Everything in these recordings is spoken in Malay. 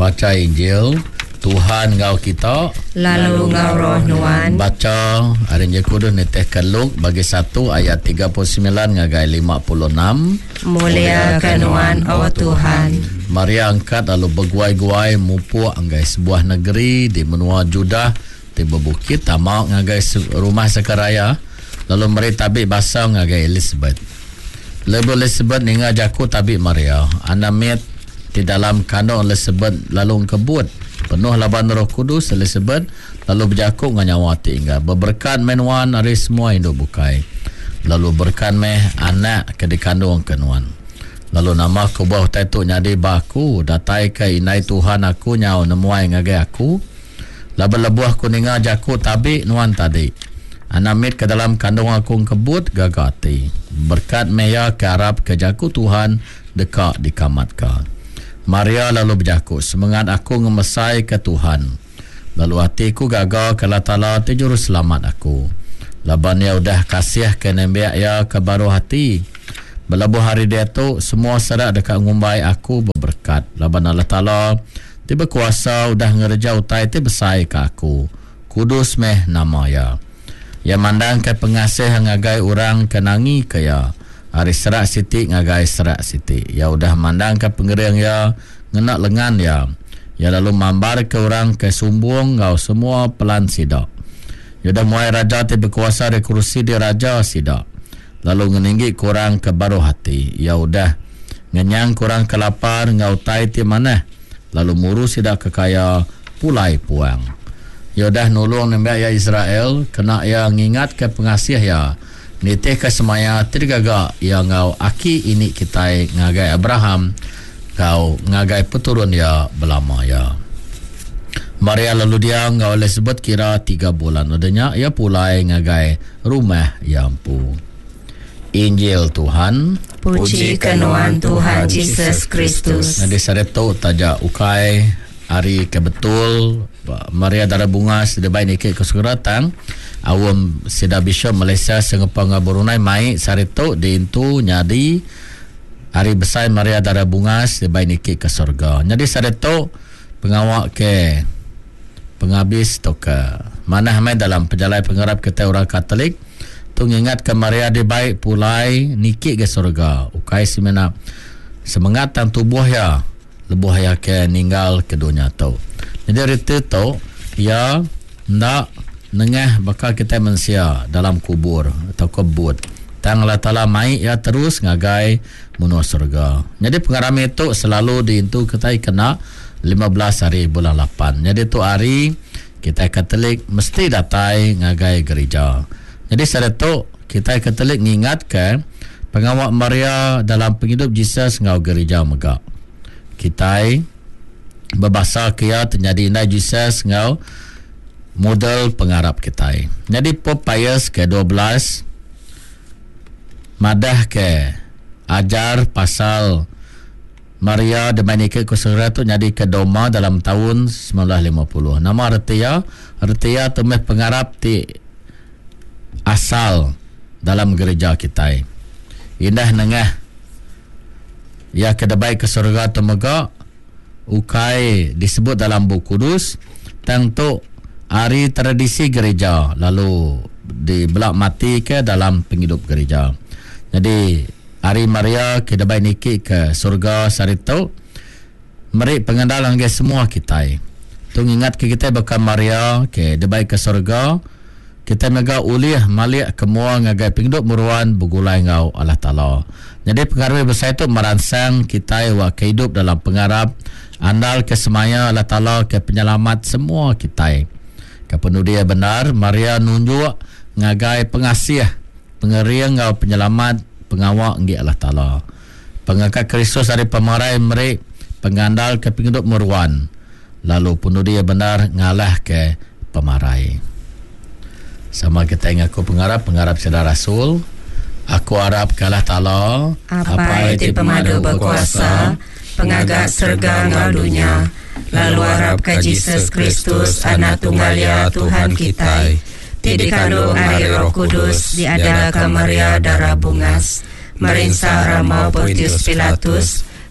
Baca Injil. Tuhan ngau kita, lalu ngau roh nuan. Baca hari Injil Kudus neteh Keluk bagi 1 ayat 39 ngagai 56. Muliakan nuan, oh Tuhan. Maria angkat lalu berguai-guai mupuk ngagai sebuah negeri di menua Judah, di bukit tamak ngagai rumah sekaraya. Lalu mereka tabik basah ngagai Elizabeth. Lebu Elizabeth ninga jaku tabik Maria. Anamit di dalam kandung Elizabeth lalu kebut. Penuh laban Roh Kudus Elizabeth lalu berjakuk dengan nyawa tinggal. Berberkat menuan hari semua hidup bukai. Lalu berkat meh anak ke dikandung kenuan. Lalu nama ku buah tetuk nyadi baku datai ke inai Tuhan aku nyau nemuai ngagai aku. Lebuh aku ninga jakuk tabik nuan tadi. Anamit ke dalam kandung aku kebut gagati. Berkat meya ke Arab ke jakuk Tuhan dekat dikamatkan. Maria lalu berjakut, semangat aku ngemesai ke Tuhan. Lalu hatiku gagal ke latala ti juru selamat aku. Laban ya udah kasih ke nembiak ya ke baru hati. Belabuh hari dia tu semua serak dekat ngumbai aku berberkat. Laban Allah Ta'ala ti berkuasa udah ngerja utai ti besai ke aku. Kudus meh nama ya. Ya mandang ke pengasih ngagai orang kenangi ke ya. Hari serak siti ngagai serak siti. Ya udah mandang ke pengereng ya. Ngenak lengan ya. Ya lalu mambar ke orang ke sumbung ngau semua pelan sidak. Ya udah muai raja ti berkuasa di kursi di raja sidak. Lalu ngeninggi kurang ke baru hati. Ya udah ngenyang kurang ke lapar ngau tai ti mana. Lalu muru sidak ke kaya pulai puang. Ya udah nulung nembak ya Israel. Kena ya ngingat ke pengasih ya. Nitih ke semaya tirgaga yang ngau aki ini kita ngagai Abraham kau ngagai peturun ya belama ya. Maria lalu dia ngau Elizabeth kira 3 bulan adanya ya pulai ngagai rumah ya ampu. Injil Tuhan. Puji kenuan Tuhan Yesus Kristus. Nanti sareto taja ukai hari kebetul Maria darah bunga sedebai nikit kesuratang. Awam sida Bishop Malaysia sengepang Brunei mai sarito di intu nyadi hari besar Maria darah bunga sebaik nikit ke surga. Jadi sarito pengawak ke penghabis to ke mana mai dalam penjalai pengarap kita orang Katolik tu ingat ke Maria di baik pulai nikit ke surga. Ukai semena semangat tang tubuh ya lebuh ya ke ninggal ke dunia tu. Jadi rita tu ya ndak nengah bakal kita manusia dalam kubur atau kebut. Tang Allah Ta'ala mai ya terus ngagai menua surga. Jadi pengarami itu selalu diintu kita kena 15 hari bulan 8. Jadi tu hari kita Katolik mesti datai ngagai gereja. Jadi saat itu kita Katolik ngingat ke pengawak Maria dalam penghidup Jesus ngau gereja megak. Kita berbahasa kia terjadi inai Jesus ngau model pengarap kita. Jadi Pope Pius ke-12 madah ke ajar pasal Maria Dominika Kusura tu jadi ke Doma dalam tahun 1950. Nama artia temeh pengarap ti asal dalam gereja kita. Indah nengah ya kedebai ke surga tu mega ukai disebut dalam buku kudus tentang hari tradisi gereja lalu dibelak mati ke dalam penghidup gereja. Jadi hari Maria kita baik niki ke surga sarito meri pengendalan ke semua kita. Tu ingat ke kita bakal Maria ke debai ke surga kita mega ulih malik kemua ngagai penghidup muruan begulai ngau Allah Ta'ala. Jadi pengaruh besar itu merangsang kita wa kehidup dalam pengarap andal ke semaya Allah Ta'ala ke penyelamat semua kita. Kepenuh dia benar Maria nunjuk ngagai pengasih pengeriang ngau penyelamat pengawak ngi Allah Ta'ala. Pengangkat Kristus dari pemarai meri penggandal ke penghidup meruan lalu penuh dia benar ngalah ke pemarai. Sama kita ingat aku pengarap sedara Rasul. Aku harap ke Allah Ta'ala apa itu pemadu berkuasa pengagak serga ngau dunia. Lalu harap ke Yesus Kristus anak tunggal ya Tuhan kita. Ti dikandung hari Roh Kudus diadakan Maria darah bungas. Merinsa Ramau Pontius Pilatus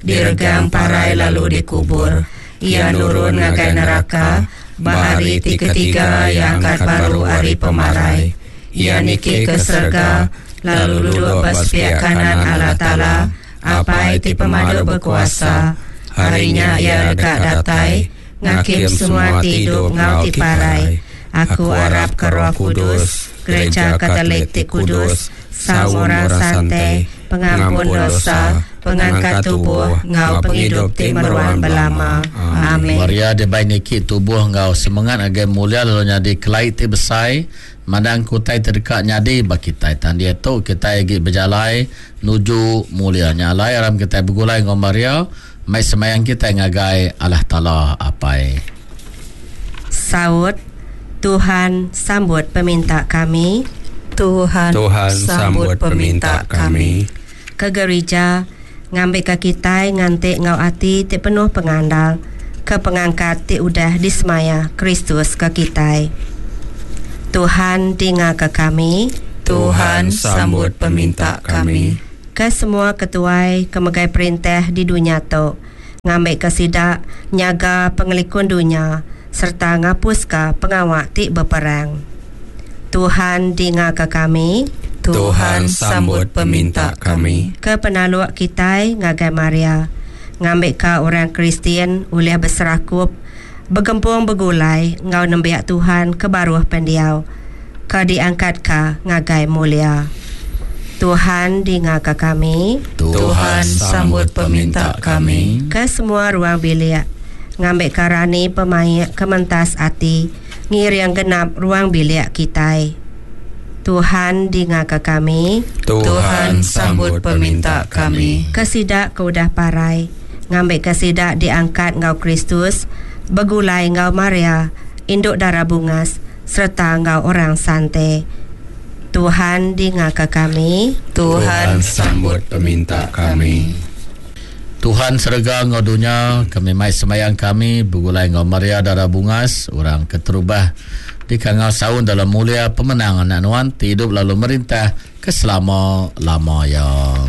diregang parai lalu dikubur. Ia nurun ngagai neraka, bahari ti ketiga yang angkat baru hari pemarai. Ia niki ke surga, lalu duduk besepiak kanan Allah Ta'ala, apa ti pemadu berkuasa. Harinya ia dekat datai, ngakim semua ti hidup ngau ti parai. Aku harap ke Roh Kudus, Gereja Katolik ti kudus, saumura santai, pengampun dosa, pengangkat tubuh ngau penghidup ti meruan belama. Amin. Maria de baik niki tubuh ngau semangat agai mulia lalu nyadi kelai ti besai, madang kutai terdekat nyadi bakitai tandi itu kita igi berjalai nuju mulia nyalai aram kita bergulai ngau Maria, mai semayang kita ngagai Allah Ta'ala apai. Saud, Tuhan sambut peminta kami. Tuhan sambut peminta kami. Ke gereja ngambil ke kita ngantik ngau ati ti penuh pengandal, ke pengangkat ti udah disemaya Kristus ke kita. Tuhan dengar ke kami. Tuhan sambut peminta kami. Ke semua ketuai kemegai perintah di dunia tu, ngambil ke sidak nyaga pengelikun dunia, serta ngapus ke pengawak ti berperang. Tuhan dengar ke kami. Tuhan sambut peminta kami. Ke penaluk kita ngagai Maria, ngambil ke orang Kristian ulih berserakup, bergempung bergulai ngau nembiak Tuhan ke baruh pendiau, ke diangkat ke ngagai mulia. Tuhan dengar ke kami. Tuhan sambut peminta kami. Ke semua ruang bilik ngambil ke rani pemain kementas ati, ngir yang genap ruang bilik kita. Tuhan dengar ke kami. Tuhan sambut peminta kami. Kesidak ke udah parai, ngambil kesidak diangkat ngau Kristus, begulai ngau Maria, induk darah bungas, serta ngau orang santai. Tuhan dengar ke kami. Tuhan sambut peminta kami. Tuhan serga ngau dunia, kami mai semayang kami bergulai ngau Maria darah bungas, orang keterubah di kangau saun dalam mulia pemenangan anuan hidup lalu merintah keselama-lamanya.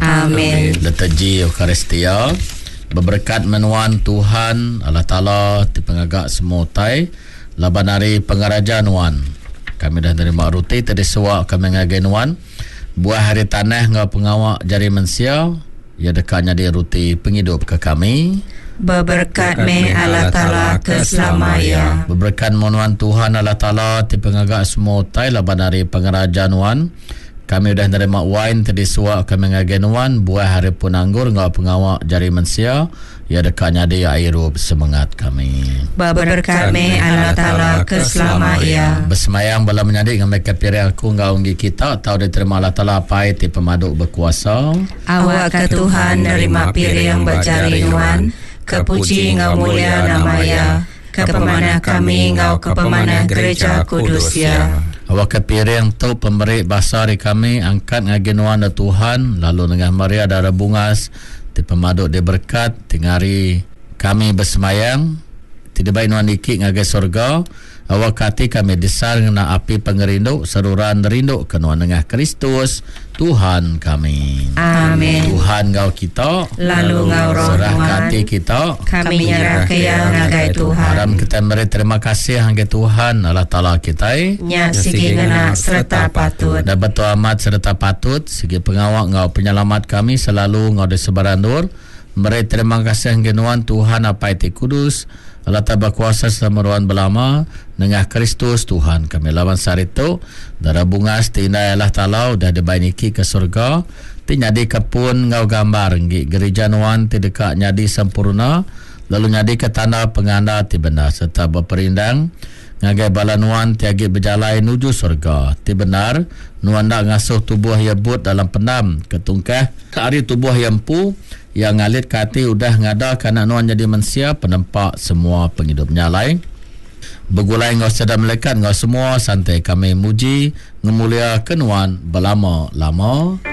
Amin. Liturgi Eucharistia berberkat menuan Tuhan Allah Ta'ala di pengagak semua tai laban hari pengarajaan wan. Kami dah terima ruti tadi suak kami ngagai nuan buah hari tanah ngau pengawak jari mensia ya dekatnya di ruti penghidup ke kami. Berberkat me Allah Ta'ala keselamanya. Berberkat menuan Tuhan Allah Ta'ala di pengagak semua tai laban hari pengarajaan wan. Kami dah nerima wine tadi suak kami ngagen wan buah hari pun anggur ngau pengawak jari mensia ya dekatnya di airup semangat kami. Berberkat me Allah Ta'ala keselamanya. Bersemayang bala menyadik ngambil kepirian aku ngau nggi kita tahu diterima Allah Ta'ala pai ti pemaduk berkuasa. Awak ke Tuhan nerima piring berjari nuan, kepuji ngau mulia namanya, ke pemanah kami ngau ke pemanah gereja kudus ya. Awak kepiring tu pemberi basar kami angkat ngagenuan Tuhan lalu dengan Maria darah bungas ti pemaduk dia berkat tingari kami bersemayang tidak baik nuan ikik ngagai surga. Awak kati kami disar ngena api pengerinduk seruran rinduk kenuan dengan Kristus Tuhan kami. Amin. Tuhan ngau kita lalu ngau roh serah Tuhan kati kita kami nyerah ke yang ngagai Tuhan. Haram kita beri terima kasih ngagai Tuhan Allah Ta'ala kita Nya sigi ngena serta patut. dan betul amat serta patut segi pengawak ngau penyelamat kami selalu ngau di sebaran dur. Beri terima kasih genuan Tuhan apa itu kudus Allah Ta'ala berkuasa selama ruan belama dengan Kristus Tuhan kami lawan sari itu darah bungas tina Allah Ta'ala udah dibainiki ke surga ti nyadi kepun ngau gambar ngi gereja nuan ti dekat nyadi sempurna lalu nyadi ke tanda penganda ti benar serta berperindang ngagai bala nuan tiagi berjalai nuju surga ti benar nuan nak ngasuh tubuh yang but dalam pendam ketungkah hari tubuh yang pu yang ngalit kati udah ngada kana nuan jadi manusia penempak semua penghidupnya lain bergulai ngau sedang melekat ngau semua santai kami muji ngemulia kenuan belama-lama.